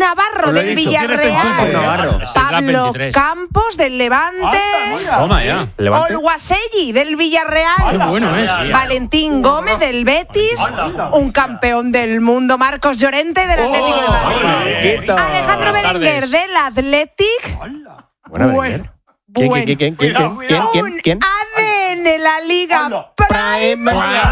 Navarro del Villarreal, Pablo Campos del Levante, Olguasegui del Villarreal, bueno es. Valentín Gómez del Betis, un campeón del mundo, Marcos Llorente del Atlético de Madrid, Alejandro Berenguer del Athletic. ¿Quién? Un ADE en la Liga Prime.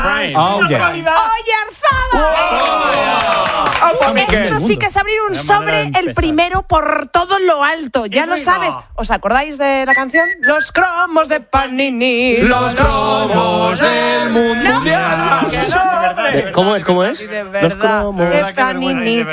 Esto sí que es abrir un sobre, el primero por todo lo alto. Ya lo sabes. ¿Os acordáis de la canción? Los cromos de Panini. Los cromos del mundial. ¿Cómo es? De verdad. De Panini.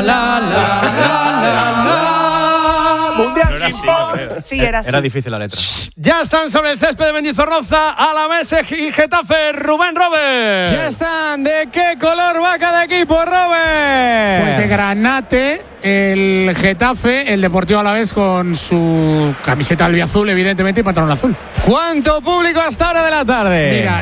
Mundial. Sí, era así. Era difícil la letra. Ya están sobre el césped de Mendizorroza, Alavés y Getafe, Rubén Robert. Ya están. ¿De qué color va cada equipo, Robert? Pues de granate, el Getafe, el Deportivo Alavés con su camiseta albiazul, evidentemente, y pantalón azul. ¿Cuánto público hasta ahora de la tarde? Mira,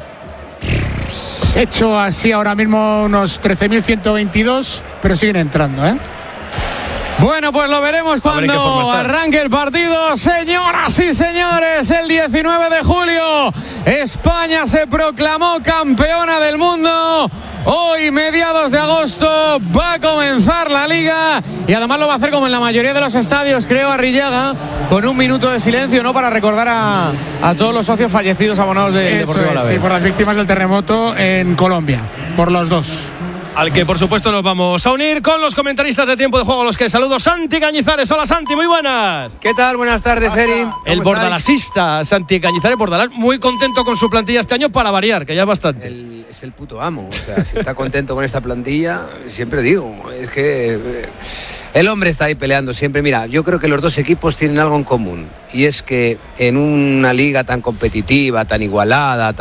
hecho así ahora mismo unos 13.122, pero siguen entrando, ¿eh? Bueno, pues lo veremos cuando arranque el partido. Señoras y señores, el 19 de julio España se proclamó campeona del mundo. Hoy, mediados de agosto, va a comenzar la Liga y además lo va a hacer como en la mayoría de los estadios, creo, Arrillaga, con un minuto de silencio, ¿no? Para recordar a todos los socios fallecidos abonados del Deportivo Alavés. Sí, por las víctimas del terremoto en Colombia, por los dos. Al que, por supuesto, nos vamos a unir con los comentaristas de Tiempo de Juego, a los que saludo. Santi Cañizares. Hola, Santi, muy buenas. ¿Qué tal? Buenas tardes, Eri. El bordalasista Santi Cañizares, Bordalás, muy contento con su plantilla este año para variar, que ya es bastante. Es el puto amo. O sea, si está contento con esta plantilla, siempre digo, es que el hombre está ahí peleando siempre. Mira, yo creo que los dos equipos tienen algo en común, y es que en una liga tan competitiva, tan igualada,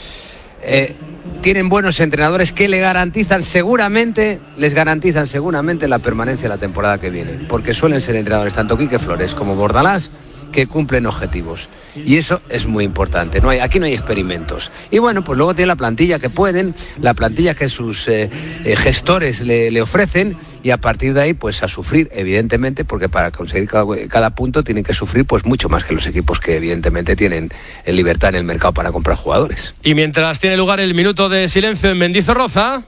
tienen buenos entrenadores que les garantizan seguramente la permanencia de la temporada que viene, porque suelen ser entrenadores tanto Quique Flores como Bordalás que cumplen objetivos, y eso es muy importante. Aquí no hay experimentos. Y bueno, pues luego tiene la plantilla que pueden, la plantilla que sus gestores le ofrecen, y a partir de ahí pues a sufrir, evidentemente, porque para conseguir cada punto tienen que sufrir pues mucho más que los equipos que evidentemente tienen libertad en el mercado para comprar jugadores. Y mientras tiene lugar el minuto de silencio en Mendizorroza,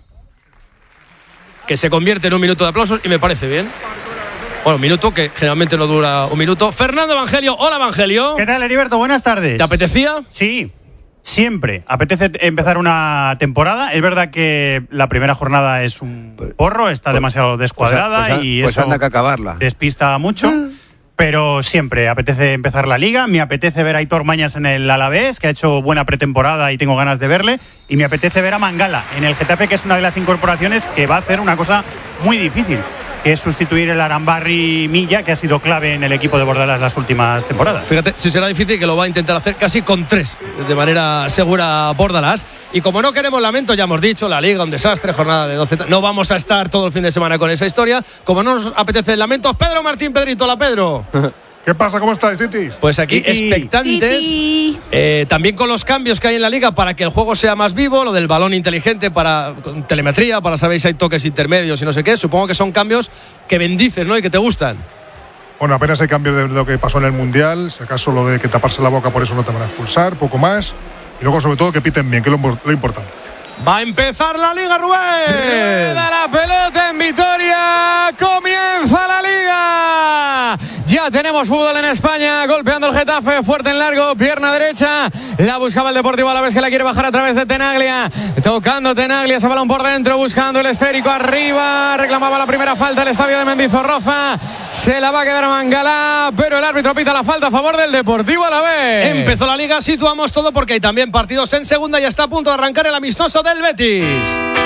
que se convierte en un minuto de aplausos, y me parece bien. Bueno, un minuto que generalmente no dura un minuto. Fernando Evangelio. Hola, Evangelio. ¿Qué tal, Heriberto? Buenas tardes. ¿Te apetecía? Sí, siempre. Apetece empezar una temporada. Es verdad que la primera jornada es un porro, está demasiado descuadrada y eso anda que acabarla. Despista mucho. Pero siempre apetece empezar la Liga. Me apetece ver a Aitor Mañas en el Alavés, que ha hecho buena pretemporada y tengo ganas de verle. Y me apetece ver a Mangala en el Getafe, que es una de las incorporaciones que va a hacer una cosa muy difícil, que es sustituir el Arambarri Milla, que ha sido clave en el equipo de Bordalás las últimas temporadas. Fíjate, si será difícil, que lo va a intentar hacer casi con 3, de manera segura, Bordalás. Y como no queremos lamentos, ya hemos dicho, la Liga, un desastre, jornada de 12. No vamos a estar todo el fin de semana con esa historia. Como no nos apetece lamentos, Pedro Martín, Pedrito, hola Pedro. ¿Qué pasa? ¿Cómo estáis, Titi? Pues aquí expectantes, también con los cambios que hay en la Liga para que el juego sea más vivo, lo del balón inteligente con telemetría, para saber si hay toques intermedios y no sé qué. Supongo que son cambios que bendices, ¿no? Y que te gustan. Bueno, apenas hay cambios de lo que pasó en el Mundial, si acaso lo de que taparse la boca por eso no te van a expulsar, poco más. Y luego, sobre todo, que piten bien, que es lo importante. Va a empezar la Liga, Rubén. Rueda la pelota en Vitoria. Comienza la Liga. Ya tenemos fútbol en España. Golpeando el Getafe, fuerte en largo, pierna derecha. La buscaba el Deportivo Alavés, que la quiere bajar a través de Tenaglia. Tocando Tenaglia, ese balón por dentro, buscando el esférico arriba. Reclamaba la primera falta el estadio de Mendizorroza. Se la va a quedar Mangala, pero el árbitro pita la falta a favor del Deportivo Alavés. Empezó la Liga, situamos todo porque hay también partidos en segunda y está a punto de arrancar el amistoso del Betis.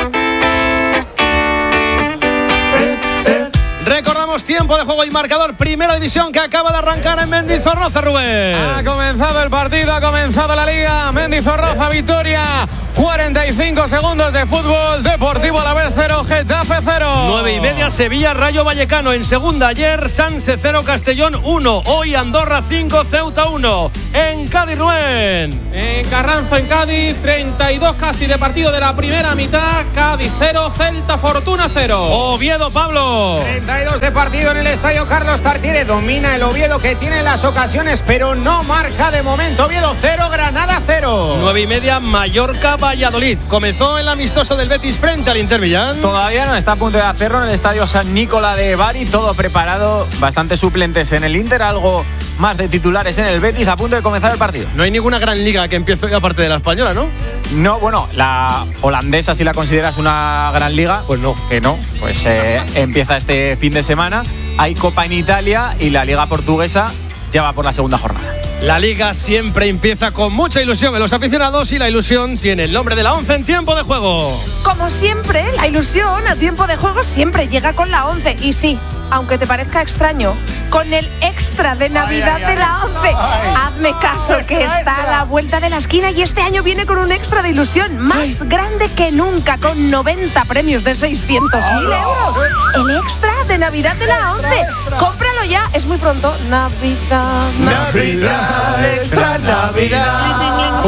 Recordamos tiempo de juego y marcador. Primera división que acaba de arrancar en Mendizorroza, Rubén. Ha comenzado el partido, ha comenzado la Liga. Mendizorroza, Vitoria. 45 segundos de fútbol. Deportivo Alavés 0, Getafe 0. 9:30, Sevilla, Rayo Vallecano. En segunda, ayer, Sanse 0, Castellón 1. Hoy, Andorra 5, Ceuta 1. En Cádiz, Rubén. En Carranza, en Cádiz, 32 casi de partido de la primera mitad. Cádiz 0, Celta Fortuna 0. Oviedo, Pablo. 32 de partido. partido en el estadio Carlos Tartiere. Domina el Oviedo, que tiene las ocasiones, pero no marca de momento. Oviedo 0, Granada 0. 9:30, Mallorca-Valladolid. Comenzó el amistoso del Betis frente al Inter Millán. Todavía no, está a punto de hacerlo en el estadio San Nicola de Bari. Todo preparado, bastantes suplentes en el Inter, algo más de titulares en el Betis, a punto de comenzar el partido. No hay ninguna gran liga que empiece hoy aparte de la española, ¿no? No, bueno, la holandesa, si la consideras una gran liga, pues no. Que no, pues empieza este fin de semana. Hay Copa en Italia y la Liga Portuguesa ya va por la segunda jornada. La Liga siempre empieza con mucha ilusión en los aficionados y la ilusión tiene el nombre de la 11 en tiempo de juego. Como siempre, la ilusión a tiempo de juego siempre llega con la 11. Y sí, aunque te parezca extraño, con el extra de Navidad de la 11. Hazme caso, que está a la vuelta de la esquina y este año viene con un extra de ilusión más grande que nunca, con 90 premios de 600.000 euros. El extra de Navidad de la 11. Cómpralo ya, es muy pronto. Navidad, Navidad, extra Navidad.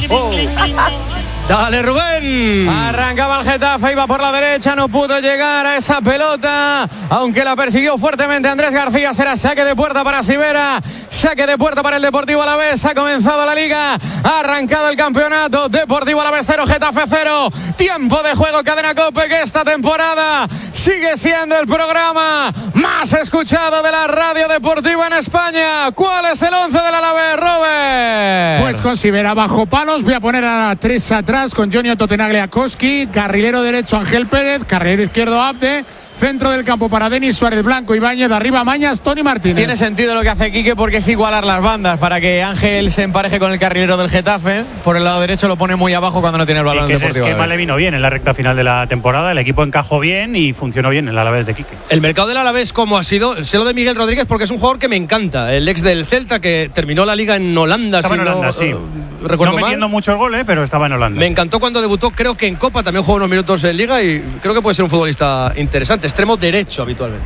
Dale, Rubén. Arrancaba el Getafe, iba por la derecha, no pudo llegar a esa pelota, aunque la persiguió fuertemente Andrés García. Será saque de puerta para Sivera, saque de puerta para el Deportivo Alavés. Ha comenzado la Liga, ha arrancado el campeonato. Deportivo Alavés 0, Getafe 0. Tiempo de juego, Cadena COPE, que esta temporada sigue siendo el programa más escuchado de la radio deportiva en España. ¿Cuál es el 11 del Alavés, Robert? Pues con Sivera bajo palos, voy a poner a 3 atrás con Johnny Ottotenaglia-Koski, carrilero derecho Ángel Pérez, carrilero izquierdo Abde, centro del campo para Denis Suárez, Blanco, Ibáñez, de arriba Mañas, Toni Martínez. Tiene sentido lo que hace Quique, porque es igualar las bandas para que Ángel se empareje con el carrilero del Getafe. Por el lado derecho lo pone muy abajo cuando no tiene el balón. Ese esquema le vino bien en la recta final de la temporada. El equipo encajó bien y funcionó bien en el Alavés de Quique. El mercado del Alavés, como ha sido, sé lo de Miguel Rodríguez, porque es un jugador que me encanta. El ex del Celta, que terminó la Liga en Holanda. Estaba en Holanda, sí. Recuerdo no metiendo muchos goles, pero estaba en Holanda. Me encantó cuando debutó, creo que en Copa también jugó unos minutos en Liga y creo que puede ser un futbolista interesante. Extremo derecho habitualmente.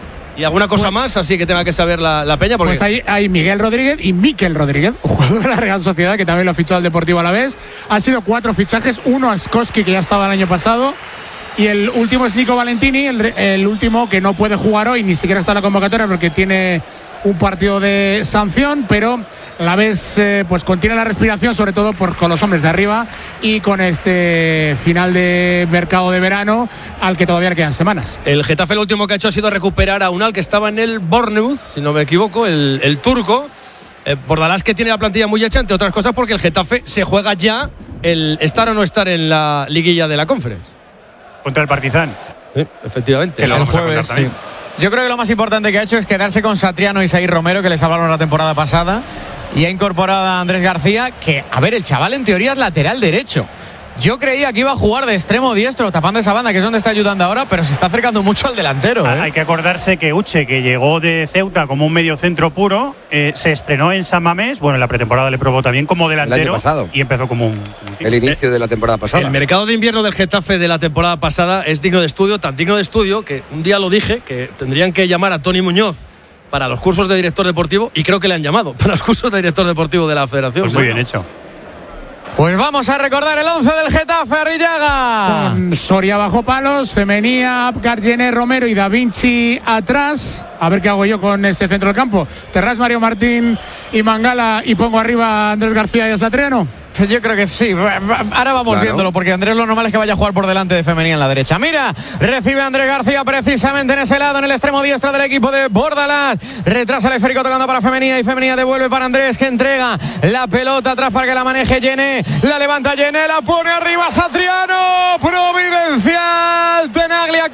Y alguna cosa más, así que tenga que saber la peña. Porque... Pues hay Miguel Rodríguez y Mikel Rodríguez, jugador de la Real Sociedad, que también lo ha fichado al Deportivo Alavés. Ha sido 4 fichajes, uno a Skoski, que ya estaba el año pasado, y el último es Nico Valentini, el último que no puede jugar hoy, ni siquiera está en la convocatoria porque tiene un partido de sanción, pero la vez pues contiene la respiración, sobre todo con los hombres de arriba y con este final de mercado de verano al que todavía le quedan semanas. El Getafe lo último que ha hecho ha sido recuperar a Unal, que estaba en el Bournemouth, si no me equivoco, el turco. Bordalás, que tiene la plantilla muy hecha, entre otras cosas porque el Getafe se juega ya el estar o no estar en la liguilla de la Conference. Contra el Partizan. Sí, efectivamente. El jueves, sí. Yo creo que lo más importante que ha hecho es quedarse con Satriano y Saír Romero, que les hablaron la temporada pasada, y ha incorporado a Andrés García, que, a ver, el chaval en teoría es lateral derecho. Yo creía que iba a jugar de extremo diestro, tapando esa banda, que es donde está ayudando ahora, pero se está acercando mucho al delantero. Hay que acordarse que Uche, que llegó de Ceuta como un medio centro puro, se estrenó en San Mamés. Bueno, en la pretemporada le probó también como delantero y empezó como el inicio de la temporada pasada. El mercado de invierno del Getafe de la temporada pasada es digno de estudio, tan digno de estudio que un día lo dije, que tendrían que llamar a Tony Muñoz para los cursos de director deportivo, y creo que le han llamado para los cursos de director deportivo de la Federación. Pues muy bien hecho. Pues vamos a recordar el 11 del Getafe, Arrillaga. Con Soria bajo palos, Femenía, Apgar, Jenner, Romero y Da Vinci atrás. A ver qué hago yo con ese centro del campo. Terrás, Mario Martín y Mangala, y pongo arriba a Andrés García y a Satriano. Yo creo que sí. Ahora vamos viéndolo, porque Andrés lo normal es que vaya a jugar por delante de Femenía en la derecha. Mira, recibe Andrés García precisamente en ese lado, en el extremo diestro del equipo de Bordalás. Retrasa el esférico tocando para Femenía, y Femenía devuelve para Andrés, que entrega la pelota atrás para que la maneje Yené. La levanta Yené, la pone arriba Satriano. Providencial, Tenaglia,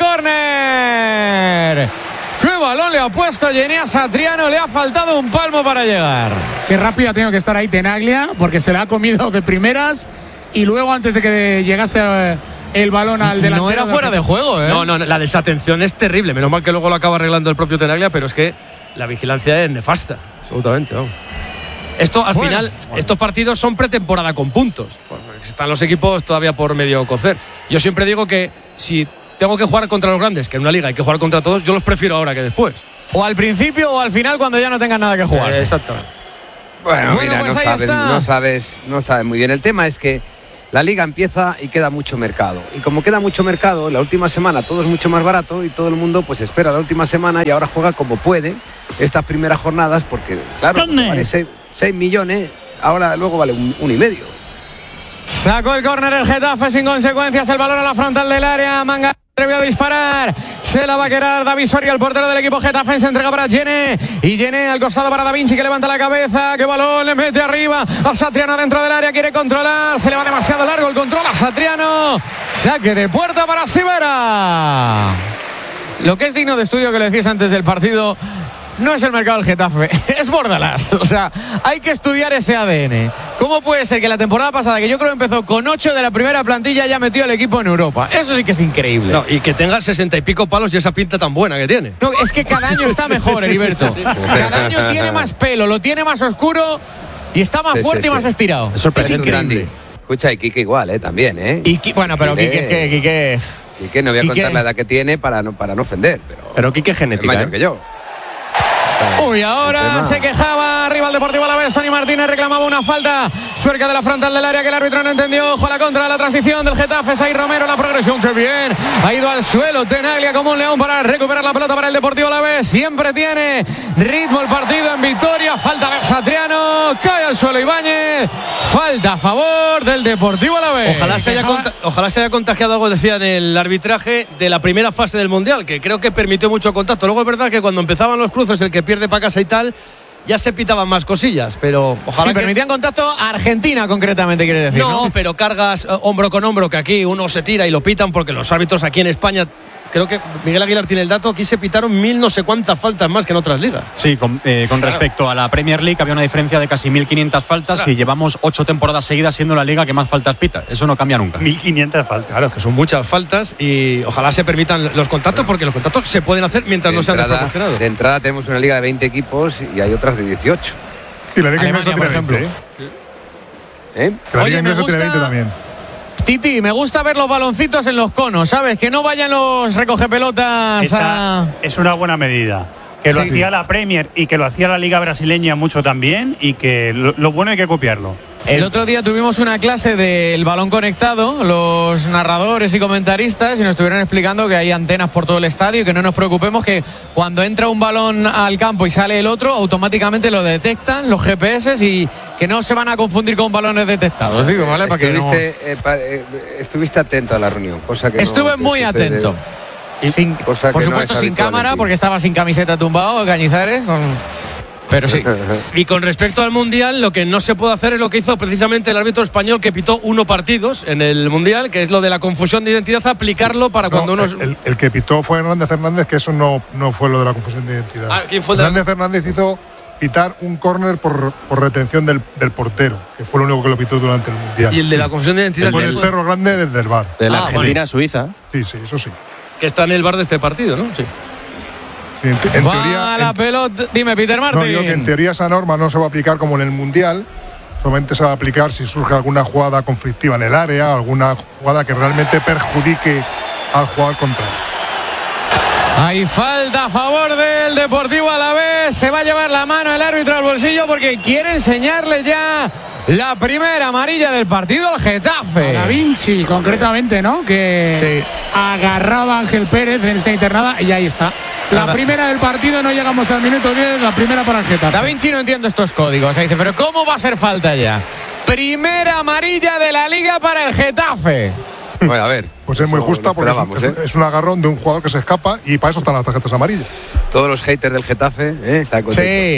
córner. ¡Qué balón le ha puesto Yené a Satriano! Le ha faltado un palmo para llegar. Qué rápido ha tenido que estar ahí Tenaglia, porque se la ha comido de primeras, y luego, antes de que llegase el balón al delantero. No era fuera de juego, ¿eh? No, la desatención es terrible. Menos mal que luego lo acaba arreglando el propio Tenaglia, pero es que la vigilancia es nefasta, absolutamente. Vamos. Esto, al final, estos partidos son pretemporada con puntos. Están los equipos todavía por medio cocer. Yo siempre digo que si tengo que jugar contra los grandes, que en una liga hay que jugar contra todos, yo los prefiero ahora que después. O al principio o al final, cuando ya no tengan nada que jugar. Exactamente. Bueno, mira, pues no sabes muy bien. El tema es que la liga empieza y queda mucho mercado. Y como queda mucho mercado, la última semana todo es mucho más barato y todo el mundo pues espera la última semana y ahora juega como puede estas primeras jornadas porque, claro, vale 6 millones, ahora luego vale 1,5. Sacó el córner el Getafe sin consecuencias, el balón a la frontal del área, Mangala atrevió a disparar, se la va a quedar David Soria, el portero del equipo Getafe, se entrega para Gene, y Gene al costado para Da Vinci que levanta la cabeza, que balón le mete arriba a Satriano dentro del área, quiere controlar, se le va demasiado largo el control a Satriano, saque de puerta para Sivera. Lo que es digno de estudio, que lo decís antes del partido, no es el mercado del Getafe, es Bordalás. O sea, hay que estudiar ese ADN. ¿Cómo puede ser que la temporada pasada, que yo creo que empezó con 8 de la primera plantilla, ya metió el equipo en Europa? Eso sí que es increíble. No, y que tenga 60 y pico palos y esa pinta tan buena que tiene. No, es que cada año está mejor, Heriberto. Cada año tiene más pelo, lo tiene más oscuro y está más fuerte y más estirado. Es increíble. Escucha, y Quique igual, también, Bueno, pero Quique no voy a contar la edad que tiene para no ofender. Pero Quique es genética. Es mayor que yo. Uy, ahora se quejaba arriba el Deportivo Alavés. Tony Martínez reclamaba una falta cerca de la frontal del área que el árbitro no entendió. Ojo a la contra, la transición del Getafe. Sai Romero, la progresión, que bien. Ha ido al suelo Tenaglia como un león para recuperar la pelota para el Deportivo Alavés. Siempre tiene ritmo el partido en victoria. Falta de Satriano, cae al suelo Ibáñez. Falta a favor del Deportivo Alavés. Ojalá se haya contagiado algo, decía, en el arbitraje de la primera fase del Mundial, que creo que permitió mucho contacto. Luego es verdad que cuando empezaban los cruces, el que pierde para casa y tal, ya se pitaban más cosillas, pero ojalá sí, permitían contacto a Argentina concretamente, quiere decir, ¿no? Pero cargas hombro con hombro, que aquí uno se tira y lo pitan, porque los árbitros aquí en España, creo que Miguel Aguilar tiene el dato, aquí se pitaron 1000 no sé cuántas faltas más que en otras ligas. Sí, con respecto a la Premier League había una diferencia de casi 1500 faltas y llevamos 8 temporadas seguidas siendo la liga que más faltas pita. Eso no cambia nunca. 1500 faltas. Claro, que son muchas faltas y ojalá se permitan los contactos, porque los contactos se pueden hacer mientras no sean desproporcionados. De entrada tenemos una liga de 20 equipos y hay otras de 18. Y la liga inglesa tiene 20, Que la liga inglesa tiene 20 también. Titi, me gusta ver los baloncitos en los conos, ¿sabes? Que no vayan los recogepelotas Es una buena medida. Que lo hacía la Premier y que lo hacía la Liga Brasileña mucho también, y que lo bueno hay que copiarlo. El otro día tuvimos una clase del balón conectado, los narradores y comentaristas, y nos estuvieron explicando que hay antenas por todo el estadio y que no nos preocupemos, que cuando entra un balón al campo y sale el otro, automáticamente lo detectan los GPS y que no se van a confundir con balones detectados. Digo, ¿vale? Para que no... Estuviste atento a la reunión, cosa que estuve muy atento. Por supuesto sin cámara, porque estaba sin camiseta tumbado, Cañizares, pero sí. Y con respecto al Mundial, lo que no se puede hacer es lo que hizo precisamente el árbitro español, que pitó 1 partidos en el Mundial, que es lo de la confusión de identidad, aplicarlo para cuando uno... El que pitó fue Hernández, que eso no fue lo de la confusión de identidad. ¿Quién fue Hernández hizo pitar un córner por retención del portero, que fue lo único que lo pitó durante el Mundial. ¿Y el de la confusión de identidad? Fue el Cerro Grande desde el VAR. De la Argentina-Suiza. Sí, eso sí. Que está en el VAR de este partido, ¿no? Sí. En teoría, la pelota. Dime, Peter Martin. No, digo que en teoría esa norma no se va a aplicar como en el Mundial. Solamente se va a aplicar si surge alguna jugada conflictiva en el área, alguna jugada que realmente perjudique al jugador contrario. Hay falta a favor del Deportivo Alavés. Se va a llevar la mano el árbitro al bolsillo porque quiere enseñarle ya la primera amarilla del partido al Getafe. Da Vinci, concretamente, ¿no? Que agarraba a Ángel Pérez en esa internada y ahí está. La primera del partido, no llegamos al minuto 10, la primera para el Getafe. Da Vinci no entiende estos códigos. Dice, pero ¿cómo va a ser falta ya? Primera amarilla de la Liga para el Getafe. Bueno, a ver. Pues es muy justa porque es un agarrón de un jugador que se escapa y para eso están las tarjetas amarillas. Todos los haters del Getafe están contentos. Sí.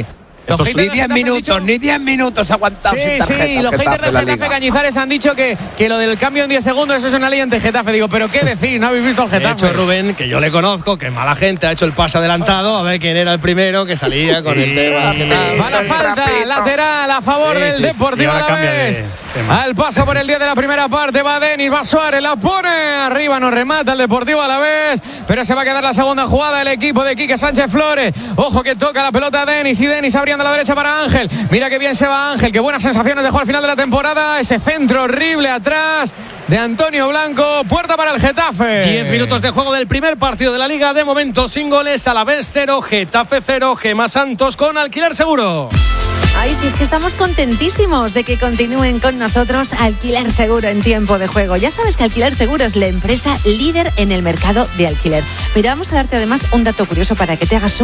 Ni 10 minutos aguantamos. Sí, los haters del Getafe, Cañizares, han dicho que lo del cambio en 10 segundos eso es una ley ante Getafe. Digo, ¿pero qué decir? ¿No habéis visto al Getafe? De hecho, Rubén, que yo le conozco, que mala gente, ha hecho el pase adelantado, a ver quién era el primero que salía con el tema. Va la falta lateral a favor del Deportivo Alavés. Al paso por el 10 de la primera parte va Denis, va Suárez, la pone arriba, no remata el Deportivo Alavés, pero se va a quedar la segunda jugada el equipo de Quique Sánchez Flores. Ojo que toca la pelota a Denis, y Denis abriendo a la derecha para Ángel. Mira que bien se va Ángel, qué buenas sensaciones dejó al final de la temporada. Ese centro horrible atrás de Antonio Blanco, puerta para el Getafe. 10 minutos de juego del primer partido de la Liga, de momento sin goles. Alavés 0, Getafe 0. Gemma Santos con Alquiler Seguro. Ay, sí, es que estamos contentísimos de que continúen con nosotros Alquiler Seguro en tiempo de juego. Ya sabes que Alquiler Seguro es la empresa líder en el mercado de alquiler. Mira, vamos a darte además un dato curioso para que te hagas